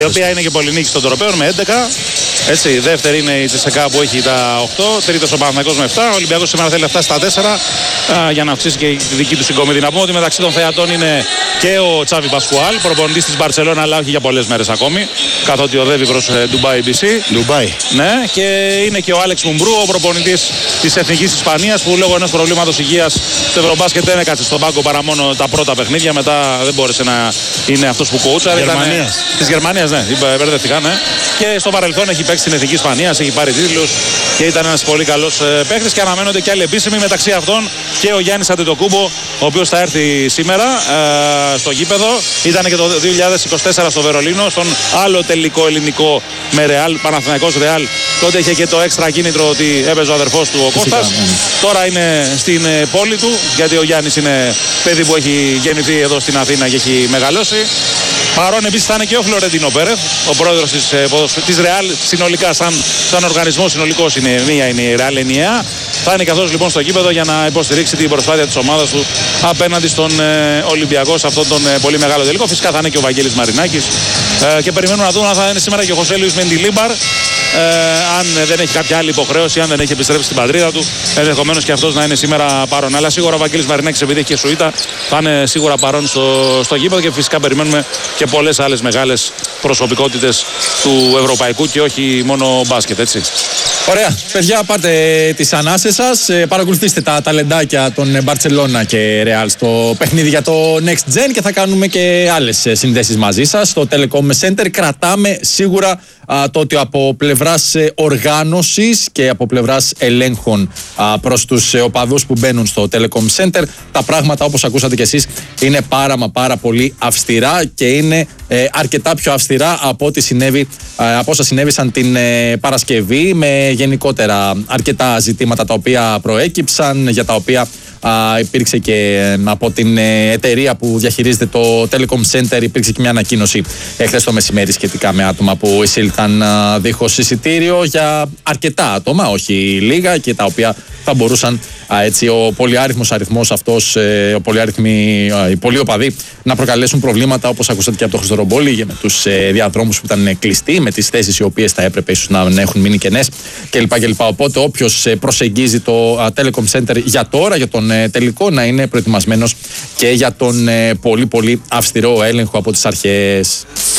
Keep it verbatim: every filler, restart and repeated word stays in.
Η οποία είναι και πολυνίκη των τροπέων με έντεκα. Έτσι, δεύτερη είναι η Τσεσεκά που έχει τα οκτώ. Τρίτος ο Παναθηναϊκός με επτά. Ο Ολυμπιακός σήμερα θέλει να φτάσει στα τέσσερα α, για να αυξήσει και τη δική του συγκομιδή. Να πούμε ότι μεταξύ των θεατών είναι και ο Τσάβι Πασκουάλ, προπονητής της Μπαρσελόνα, αλλά όχι για πολλές μέρες ακόμη. Καθότι οδεύει προς Ντουμπάι μπι σι. Ντουμπάι. Ναι, και είναι και ο Άλεξ Μουμπρού, ο προπονητής της Εθνικής Ισπανίας, που λόγω ενός προβλήματος υγείας στο Ευρωμπάσκετ δεν έκατσε στον πάγκο παρά μόνο τα πρώτα παιχνίδια. Μετά δεν μπόρεσε να είναι αυτός που κόουτσαρε. Γερμανίας. Της Γερμανίας, ναι, μπερδευτικά, ναι. Και στο παρελθόν έχει παίξει στην Εθνική Ισπανίας, έχει πάρει τίτλους και ήταν ένας πολύ καλός ε, παίκτης. Και αναμένονται και άλλοι επίσημοι, μεταξύ αυτών και ο Γιάννης Αντετοκούμπο, ο οποίος θα έρθει σήμερα ε, στο γήπεδο. Ήταν και το δύο χιλιάδες είκοσι τέσσερα στο Βερολίνο, στον άλλο τελικό ελληνικό με Ρεάλ, Παναθηναϊκός Ρεάλ. Τότε είχε και το έξτρα κίνητρο ότι έπαιζε ο αδερφός του ο Κώστας. Τώρα είναι στην ε, πόλη του, γιατί ο Γιάννης είναι παιδί που έχει γεννηθεί εδώ στην Αθήνα και έχει μεγαλώσει. Παρόν επίσης θα είναι και ο Φλωρεντίνο Πέρεθ, ο πρόεδρος της, ε, της Ρεάλ, συνολικά σαν, σαν οργανισμό συνολικός είναι μία, είναι η Ρεάλ ενιαία. Θα είναι καθώς λοιπόν στο γήπεδο για να υποστηρίξει την προσπάθεια της ομάδας του απέναντι στον ε, Ολυμπιακό σε αυτόν τον ε, πολύ μεγάλο τελικό. Φυσικά θα είναι και ο Βαγγέλης Μαρινάκης ε, και περιμένουμε να δούμε αν θα είναι σήμερα και ο Χωσέλιος Μεντιλίμπαρ. Ε, αν δεν έχει κάποια άλλη υποχρέωση, αν δεν έχει επιστρέψει στην πατρίδα του, ενδεχομένως και αυτός να είναι σήμερα παρόν. Αλλά σίγουρα ο Βαγγέλης Μαρινάκης, επειδή έχει και σουίτα, θα είναι σίγουρα παρόν στο, στο γήπεδο και φυσικά περιμένουμε και πολλές άλλες μεγάλες προσωπικότητες του ευρωπαϊκού και όχι μόνο μπάσκετ, έτσι. Ωραία. Παιδιά, πάρτε τις ανάσες σας. Ε, παρακολουθήστε τα ταλεντάκια των Μπαρτσελώνα και Ρεάλ στο παιχνίδι για το Next Gen και θα κάνουμε και άλλες συνδέσεις μαζί σας στο Telecom Center. Κρατάμε σίγουρα α, το ότι από πλευράς ε, οργάνωσης και από πλευράς ελέγχων α, προς τους ε, οπαδούς που μπαίνουν στο Telecom Center, τα πράγματα, όπως ακούσατε κι εσείς, είναι πάρα μα πάρα πολύ αυστηρά και είναι ε, αρκετά πιο αυστηρά από ό,τι συνέβη, ε, από όσα συνέβησαν την ε, Παρασκευή, με γενικότερα αρκετά ζητήματα τα οποία προέκυψαν, για τα οποία α, υπήρξε και ε, από την ε, εταιρεία που διαχειρίζεται το Telecom Center, υπήρξε και μια ανακοίνωση εχθές το μεσημέρι σχετικά με άτομα που εισήλθαν α, δίχως εισιτήριο, για αρκετά άτομα, όχι λίγα, και τα οποία θα μπορούσαν α, έτσι, ο πολυάριθμος αριθμός αυτός, ε, ο πολυάριθμοι, α, οι πολλοί οπαδοί να προκαλέσουν προβλήματα, όπως ακούσατε και από τον Χριστορομπόλη, με τους ε, διαδρόμους που ήταν κλειστοί, με τις θέσεις οι οποίες θα έπρεπε ίσως να, να έχουν μείνει κενές κλπ. κλπ. Οπότε όποιος ε, προσεγγίζει το α, Telecom Center για τώρα, για τον ε, τελικό, να είναι προετοιμασμένος και για τον ε, πολύ πολύ αυστηρό έλεγχο από τις αρχές.